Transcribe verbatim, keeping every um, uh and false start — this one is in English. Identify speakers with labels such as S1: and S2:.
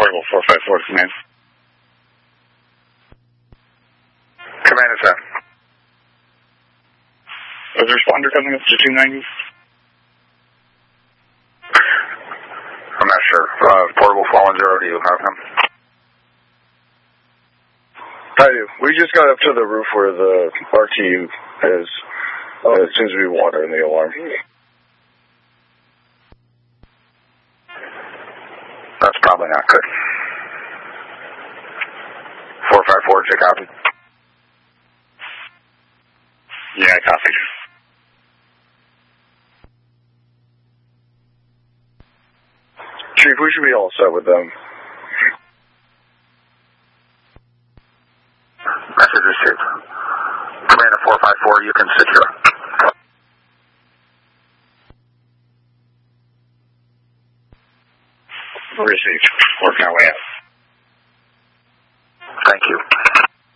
S1: Portable four five four, command.
S2: Command is that.
S1: Is the responder coming up to two ninety?
S2: I'm not sure. Uh, portable Fallen Zero, do you have him?
S3: I do. We just got up to the roof where the R T U is. Oh. It seems to be water in the alarm.
S2: That's probably not good. four five four, check out.
S1: Yeah, I copied.
S3: Chief, we should be all set with them.
S2: Message received. Commander four five four, you can secure.
S1: Received. Working our way out.
S2: Thank you.